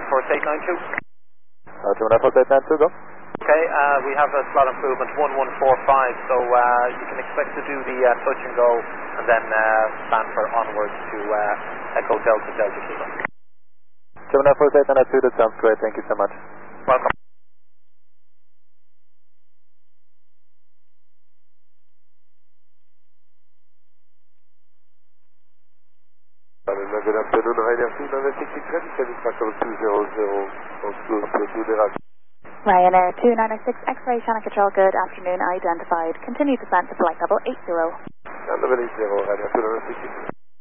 Force 892. Gemini Force 892, go. Okay, we have a slot improvement 1145, so you can expect to do the touch and go and then plan for onwards to Echo Delta Delta Kilo. Gemini Force 892, that sounds great, thank you so much. Welcome. Ryanair 2906 X-ray channel control, good afternoon, identified. Continue descent to flight level 80. Level 80, Ryanair 2906.